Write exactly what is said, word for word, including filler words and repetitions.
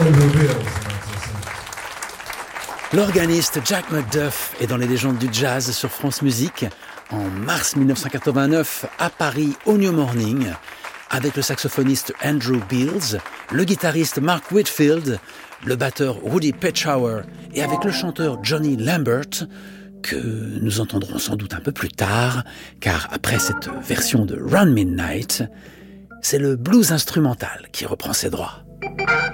L'organiste Jack McDuff est dans les légendes du jazz sur France Musique en mars dix-neuf cent quatre-vingt-neuf à Paris au New Morning avec le saxophoniste Andrew Beals, le guitariste Mark Whitfield, le batteur Woody Petchower et avec le chanteur Johnny Lambert que nous entendrons sans doute un peu plus tard car après cette version de Round Midnight, c'est le blues instrumental qui reprend ses droits.